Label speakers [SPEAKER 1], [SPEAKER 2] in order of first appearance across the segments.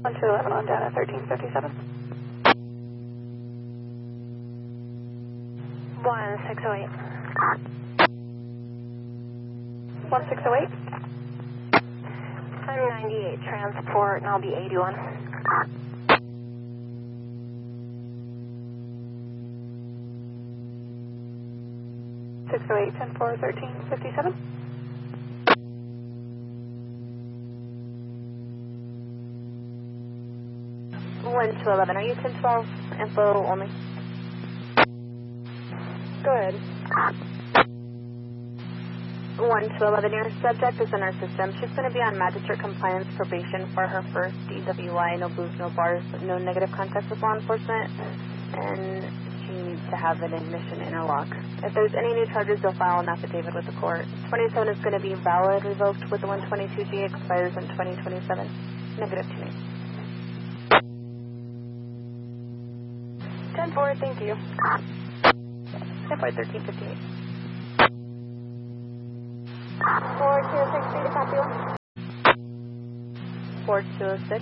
[SPEAKER 1] 1211 on down at 1357.
[SPEAKER 2] 1608.
[SPEAKER 1] 1608.
[SPEAKER 2] I'm 98 transport and I'll be 81.
[SPEAKER 1] Six oh eight 10-4 1357.
[SPEAKER 2] 1211. Are you 1012 info only?
[SPEAKER 1] Good.
[SPEAKER 2] 1211. Your subject is in our system. She's going to be on magistrate compliance probation for her first DWI. No booze, no bars, no negative contact with law enforcement, and she needs to have an ignition interlock. If there's any new charges, they'll file an affidavit with the court. 27 is going to be valid, revoked with the 122G, expires in 2027. Negative 2 names.
[SPEAKER 1] 10-4, thank you.
[SPEAKER 2] 10-4, 1358.
[SPEAKER 1] 4206, to copy
[SPEAKER 2] 4206.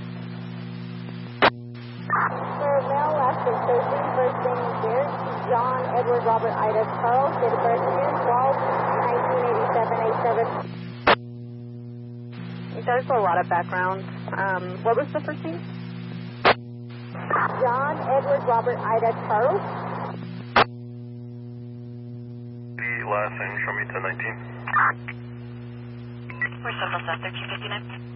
[SPEAKER 1] For male, last name Thursday, first name is Garrett, John Edward Robert Ida Charles, date of birth June 12, 1987.
[SPEAKER 2] There's a lot of background. What was the first name?
[SPEAKER 1] John Edward Robert Ida Charles.
[SPEAKER 3] The last name, show me 1019.
[SPEAKER 2] We're Central South 1359.